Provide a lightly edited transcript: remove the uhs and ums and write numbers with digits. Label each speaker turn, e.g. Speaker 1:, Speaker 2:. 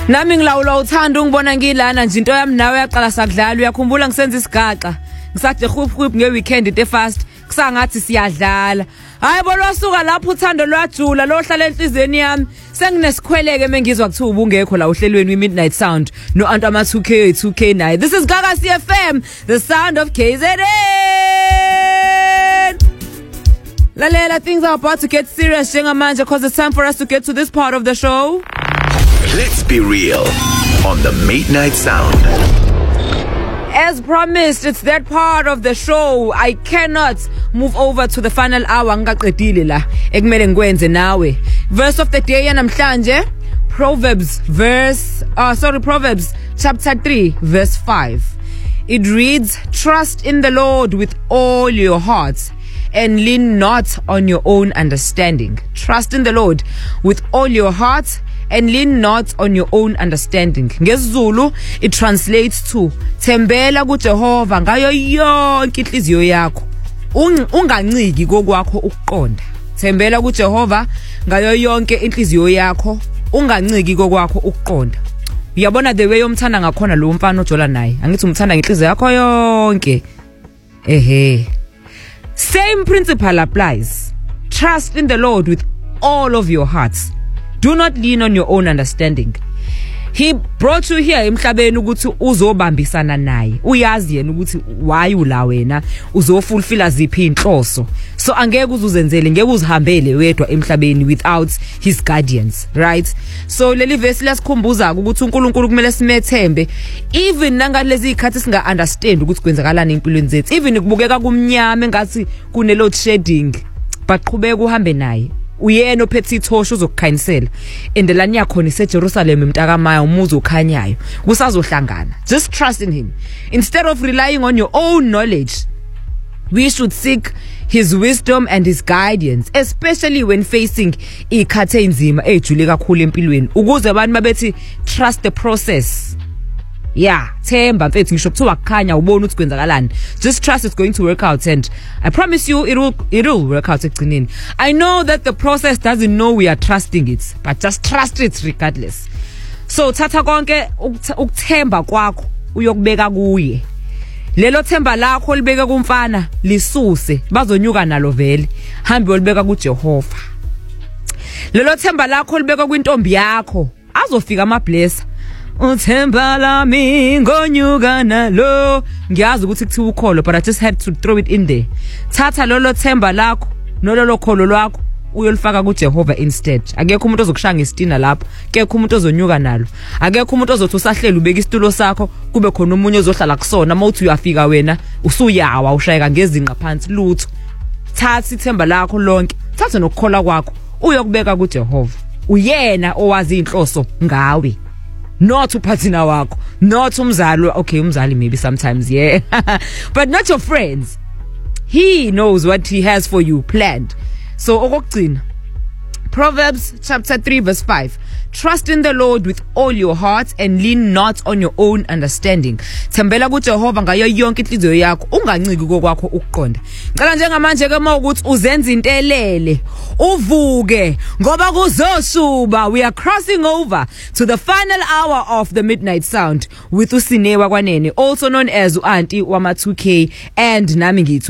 Speaker 1: Nami ngilawula uthando ngibona ngilana nje into yami nawe yaqala sakudlala uyakhumbula ngisenza isigaxa ngisathi khuphup ngeweekend into fast kusangathi siyadlala hayi bolwasuka lapho uthando lwajula lohlala enhlizweni yami senginesikhweleke mengizwa kuthiwa ubungekho la uhlelweni we-Midnight Sound no antu ama 2K naye. This is Gaga CFM, the sound of KZN. Lalela, things are about to get serious njengamanje because it's time for us to get to this part of the show.
Speaker 2: Let's be real on the Midnight Sound.
Speaker 1: As promised, it's that part of the show. I cannot move over to the final hour ngaqedile la ekumele ngikwenze nawe. Verse of the day namhlanje, Proverbs chapter 3 verse 5. It reads, "Trust in the Lord with all your heart and lean not on your own understanding." Trust in the Lord with all your heart and lean not on your own understanding. NgesiZulu it translates to thembela kuJehova ngayo yonke inhliziyo yakho unganciki kokwakho ukuqonda. Thembela kuJehova ngayo yonke inhliziyo yakho unganciki kokwakho ukuqonda. Uyabona the way umthanda ngakhona lo mfana ojola naye angithi umthanda ngenhliziyo yakho yonke. Same principle applies. Trust in the Lord with all of your hearts. Do not lean on your own understanding. He brought you here emhlabeni ukuthi uzobambisana naye. Uyazi yena ukuthi why ula wena uzofulfill ziphi inhloso. So angeke uzuzenzele ngeke uzihambele wedwa emhlabeni without his guardians, right? So leli verse lesikhumbuza ukuthi uNkulunkulu kumele simethembe even nangalezi ikhathi singa understand ukuthi kwenzakalani empilweni zethu. Even kubukeka kumnyama engathi kune load shedding, but qhubeka uhambe naye. Uyena ophethe ithosho uzokukhanisela endelani yakho ni seJerusalem emntakamaya umuzi okhanyayo kusazohlangana. Just trust in him instead of relying on your own knowledge. We should seek his wisdom and his guidance, especially when facing ikhathe inzima ejule kakhulu empilweni ukuze abantu babethi trust the process. Yeah, themba mfethu ngisho kuthiwa kukhanya ubona ukuthi kwenzakalani. Just trust it's going to work out and I promise you it will work out ekugcineni. I know that the process doesn't know we are trusting it, but just trust it regardless. So thatha konke ukuthemba kwakho uyokubeka kuye. Lelo themba lakho libeke kumfana lisuse bazonyuka nalo vele. Hambe olibeka kuJehova. Lelo themba lakho libeka kwintombi yakho azofika amablessing. Uthemba lami ngonyuka nalo ngiyazi ukuthi kuthiwa ukholo but I just had to throw it in there. Thatha lolo themba lakho nololo kholo lwakho uyolifaka kuJehova instead. Akekho umuntu ozokushanga isitina lapho, akekho umuntu ozonyuka nalo, akekho umuntu ozothi usahlela ubeka isitulo sakho kube khona umunye ozohlala kusona mawuthi uyafika wena usuyawa ushayeka ngezinqa phansi lutho. Thatha ithemba lakho lonke, thatha nokukhola kwakho uyokubeka kuJehova. Uyena owazi inhloso ngawe. Not uphathina wakho, not umzali. Okay, umzali maybe sometimes, yeah. But not your friends. He knows what he has for you planned. So okugcina, Proverbs chapter 3 verse 5. Trust in the Lord with all your heart and lean not on your own understanding. Thembela kuJehova ngayo yonke inhliziyo yakho unganciki kokwakho ukuqonda. Ngicela njengamanje ke mawukuthi uzenza into elele uvuke ngoba kuzoshuba. We are crossing over to the final hour of the Midnight Sound with uSinewa Kwanene, also known as uAuntie wama 2K, and nami ngithi